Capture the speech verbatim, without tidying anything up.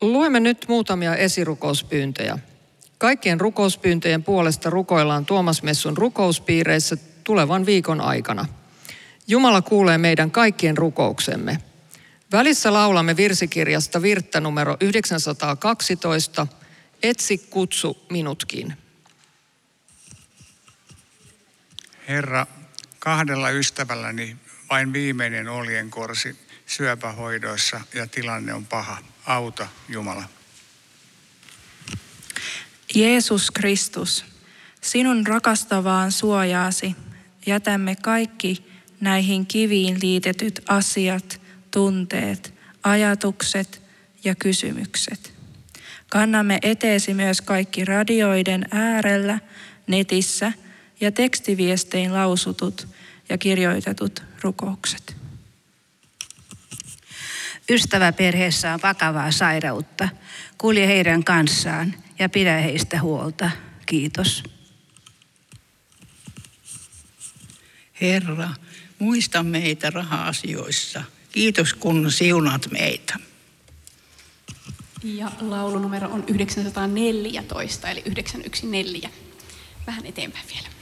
Luemme nyt muutamia esirukouspyyntöjä. Kaikkien rukouspyyntöjen puolesta rukoillaan Tuomasmessun rukouspiireissä tulevan viikon aikana. Jumala kuulee meidän kaikkien rukouksemme. Välissä laulamme virsikirjasta virttä numero yhdeksänsataakaksitoista, Etsi, kutsu minutkin. Herra, kahdella ystävälläni vain viimeinen oljenkorsi syöpähoidoissa ja tilanne on paha. Auta, Jumala. Jeesus Kristus, sinun rakastavaan suojaasi jätämme kaikki näihin kiviin liitetyt asiat, tunteet, ajatukset ja kysymykset. Kannamme eteesi myös kaikki radioiden äärellä, netissä ja tekstiviestein lausutut ja kirjoitetut rukoukset. Ystäväperheessä on vakavaa sairautta. Kulje heidän kanssaan ja pidä heistä huolta. Kiitos. Herra, muista meitä raha-asioissa. Kiitos, kun siunaat meitä. Ja laulunumero on yhdeksänsataaneljätoista, eli yhdeksän yksi neljä. Vähän eteenpäin vielä.